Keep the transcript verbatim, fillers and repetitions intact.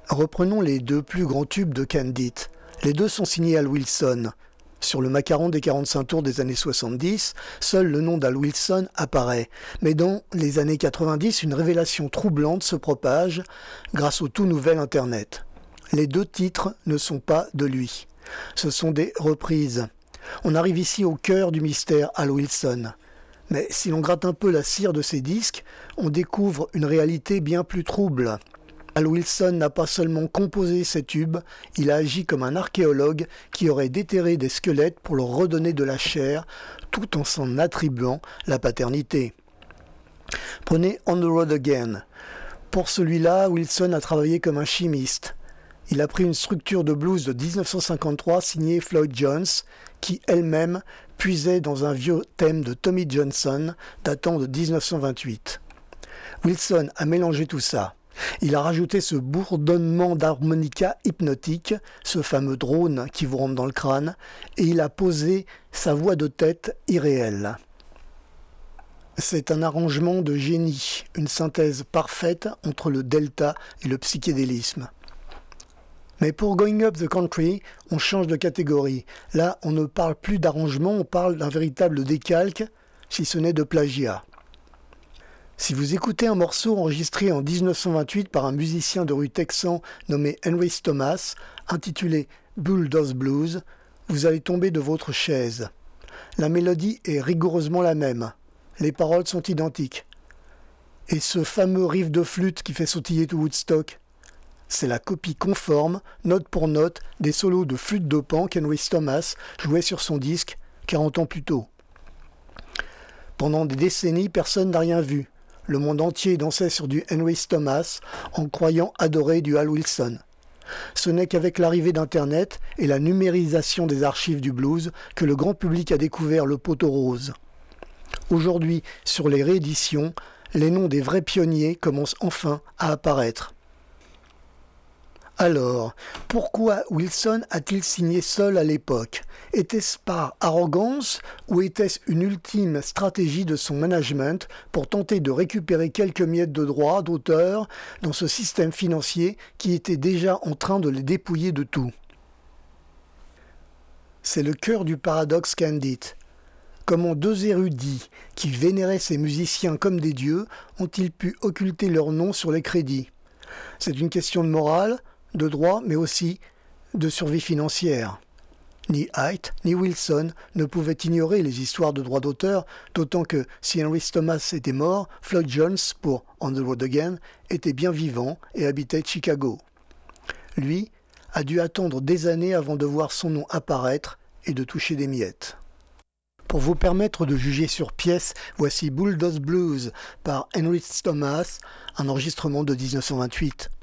Reprenons les deux plus grands tubes de Candid. Les deux sont signés Al Wilson. Sur le macaron des quarante-cinq tours des années soixante-dix, seul le nom d'Al Wilson apparaît. Mais dans les années quatre-vingt-dix, une révélation troublante se propage grâce au tout nouvel Internet. Les deux titres ne sont pas de lui. Ce sont des reprises. On arrive ici au cœur du mystère Al Wilson. Mais si l'on gratte un peu la cire de ces disques, on découvre une réalité bien plus trouble. Al Wilson n'a pas seulement composé ces tubes, il a agi comme un archéologue qui aurait déterré des squelettes pour leur redonner de la chair, tout en s'en attribuant la paternité. Prenez On the Road Again. Pour celui-là, Wilson a travaillé comme un chimiste. Il a pris une structure de blues de dix-neuf cent cinquante-trois signée Floyd Jones, qui elle-même puisait dans un vieux thème de Tommy Johnson datant de dix-neuf cent vingt-huit. Wilson a mélangé tout ça. Il a rajouté ce bourdonnement d'harmonica hypnotique, ce fameux drone qui vous rentre dans le crâne, et il a posé sa voix de tête irréelle. C'est un arrangement de génie, une synthèse parfaite entre le delta et le psychédélisme. Mais pour Going Up the Country, on change de catégorie. Là, on ne parle plus d'arrangement, on parle d'un véritable décalque, si ce n'est de plagiat. Si vous écoutez un morceau enregistré en dix-neuf cent vingt-huit par un musicien de rue texan nommé Henry Thomas, intitulé Bulldoze Blues, vous allez tomber de votre chaise. La mélodie est rigoureusement la même. Les paroles sont identiques. Et ce fameux riff de flûte qui fait sautiller tout Woodstock, c'est la copie conforme, note pour note, des solos de flûte de pan qu'Henry Thomas jouait sur son disque quarante ans plus tôt. Pendant des décennies, personne n'a rien vu. Le monde entier dansait sur du Henry Thomas en croyant adorer du Al Wilson. Ce n'est qu'avec l'arrivée d'Internet et la numérisation des archives du blues que le grand public a découvert le poteau rose. Aujourd'hui, sur les rééditions, les noms des vrais pionniers commencent enfin à apparaître. Alors, pourquoi Wilson a-t-il signé seul à l'époque ? Était-ce par arrogance ou était-ce une ultime stratégie de son management pour tenter de récupérer quelques miettes de droits d'auteur dans ce système financier qui était déjà en train de les dépouiller de tout ? C'est le cœur du paradoxe Candid. Comment deux érudits qui vénéraient ces musiciens comme des dieux ont-ils pu occulter leur nom sur les crédits ? C'est une question de morale, de droit, mais aussi de survie financière. Ni Haidt, ni Wilson ne pouvaient ignorer les histoires de droits d'auteur, d'autant que si Henry Thomas était mort, Floyd Jones, pour On the Road Again, était bien vivant et habitait Chicago. Lui a dû attendre des années avant de voir son nom apparaître et de toucher des miettes. Pour vous permettre de juger sur pièce, voici Bulldoze Blues par Henry Thomas, un enregistrement de dix-neuf cent vingt-huit.